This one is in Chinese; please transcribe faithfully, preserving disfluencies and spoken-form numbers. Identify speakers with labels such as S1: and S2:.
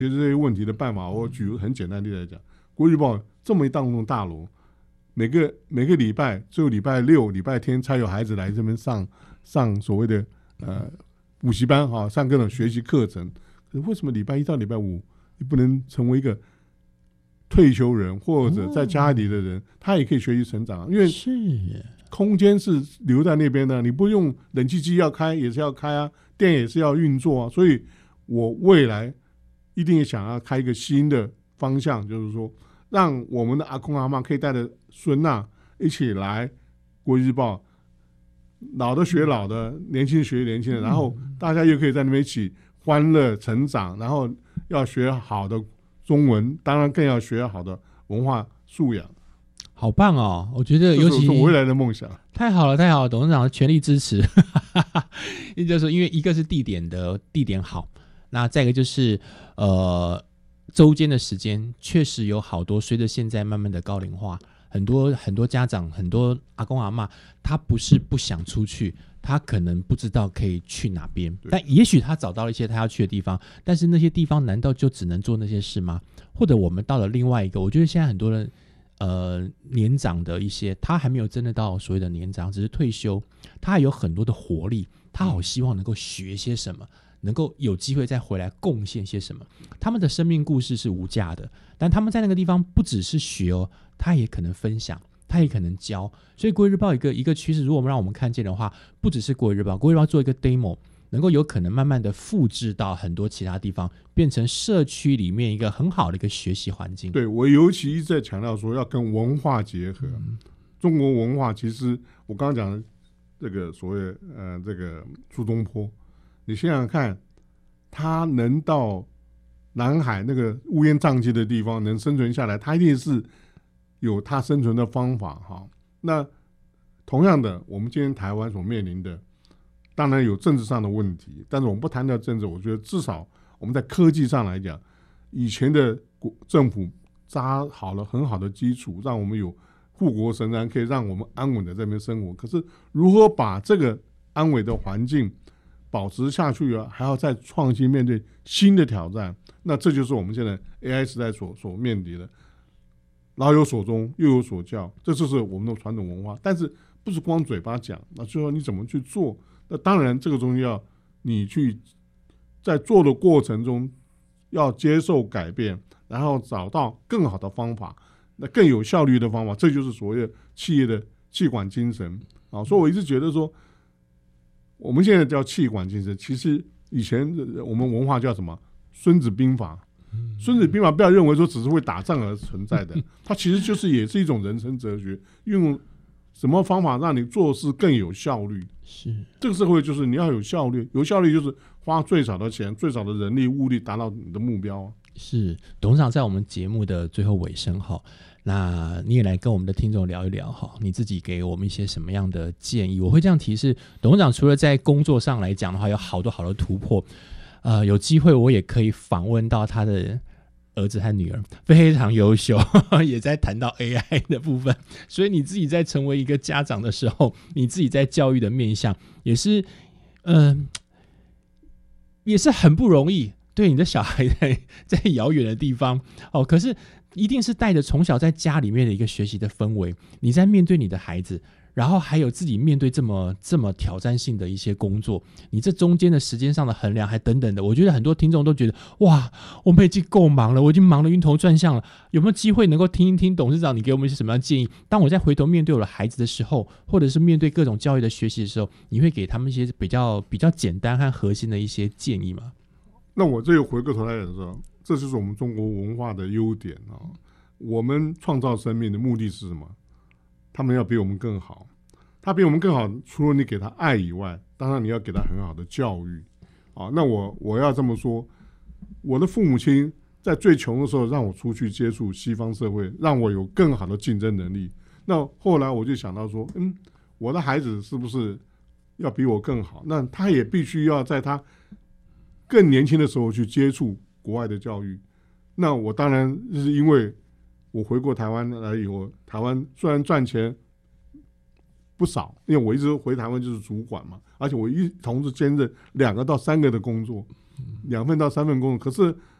S1: 决这些问题的办法，我举个很简单的例子来讲，国语日报这么一栋大楼，每个每个礼拜只有礼拜六、礼拜天才有孩子来这边上上所谓的呃补习班哈、啊，上各种学习课程。可是为什么礼拜一到礼拜五你不能成为一个退休人或者在家里的人，哦、他也可以学习成长？因为
S2: 是
S1: 空间是留在那边的，你不用冷气机要开也是要开啊，电也是要运作啊。所以我未来一定也想要开一个新的方向，就是说让我们的阿公阿嬷可以带着孙呐一起来国语日报，老的学老的，年轻学年轻的，然后大家又可以在那边一起欢乐成长，然后要学好的中文，当然更要学好的文化素养。
S2: 好棒哦！我觉得尤其
S1: 是我未来的梦想。
S2: 太好了，太好了，董事长全力支持。也就是说，因为一个是地点的地点好，那再一个就是呃周间的时间确实有好多，随着现在慢慢的高龄化，很多很多家长，很多阿公阿嬷，他不是不想出去，他可能不知道可以去哪边，但也许他找到了一些他要去的地方，但是那些地方难道就只能做那些事吗？或者我们到了另外一个，我觉得现在很多人呃年长的一些，他还没有真的到所谓的年长，只是退休，他还有很多的活力，他好希望能够学些什么，能够有机会再回来贡献些什么。他们的生命故事是无价的，但他们在那个地方不只是学哦，他也可能分享，他也可能教。所以国语日报一个一个趋势，如果我们让我们看见的话，不只是国语日报，国语日报做一个 demo， 能够有可能慢慢的复制到很多其他地方，变成社区里面一个很好的一个学习环境。
S1: 对，我尤其一直在强调说要跟文化结合。嗯、中国文化其实我刚刚讲的这个所谓呃这个苏东坡，你想想看，他能到南海那个乌烟瘴气的地方能生存下来，他一定是有他生存的方法哈。那同样的，我们今天台湾所面临的，当然有政治上的问题，但是我们不谈到政治，我觉得至少我们在科技上来讲，以前的政府扎好了很好的基础，让我们有护国神山，可以让我们安稳的在那边生活。可是如何把这个安稳的环境保持下去啊，还要再创新，面对新的挑战，那这就是我们现在 A I 时代所所面临的。老有所终，又有所教，这就是我们的传统文化。但是不是光嘴巴讲，那就说你怎么去做？那当然这个东西要你去在做的过程中要接受改变，然后找到更好的方法，那更有效率的方法，这就是所谓的企业的企管精神啊。所以我一直觉得说，我们现在叫企管精神，其实以前我们文化叫什么？孙子兵法。孙子兵法不要认为说只是为打仗而存在的，它其实就是也是一种人生哲学，用什么方法让你做事更有效率。
S2: 是
S1: 这个社会就是你要有效率，有效率就是花最少的钱、最少的人力物力达到你的目标。
S2: 是董事长在我们节目的最后尾声哈，那你也来跟我们的听众聊一聊哈，你自己给我们一些什么样的建议？我会这样提示，董事长除了在工作上来讲的话，有好多好多突破。呃，有机会我也可以访问到他的儿子和女儿，非常优秀，也在谈到 A I 的部分。所以你自己在成为一个家长的时候，你自己在教育的面向也是，嗯、呃，也是很不容易。对你的小孩在在遥远的地方哦，可是一定是带着从小在家里面的一个学习的氛围，你在面对你的孩子。然后还有自己面对这么这么挑战性的一些工作，你这中间的时间上的衡量还等等的，我觉得很多听众都觉得哇，我们已经够忙了，我已经忙得晕头转向了，有没有机会能够听一听董事长你给我们一些什么样的建议？当我再回头面对我的孩子的时候，或者是面对各种教育的学习的时候，你会给他们一些比较比较简单和核心的一些建议吗？
S1: 那我这又回过头来说，这就是我们中国文化的优点啊。我们创造生命的目的是什么？他们要比我们更好，他比我们更好，除了你给他爱以外，当然你要给他很好的教育啊。那我我要这么说，我的父母亲在最穷的时候让我出去接触西方社会，让我有更好的竞争能力。那后来我就想到说，嗯，我的孩子是不是要比我更好？那他也必须要在他更年轻的时候去接触国外的教育。那我当然是因为我回过台湾来以后，台湾虽然赚钱不少，因为我一直回台湾就是主管嘛，而且我一同时兼任两个到三个的工作，两份到三份工作。可是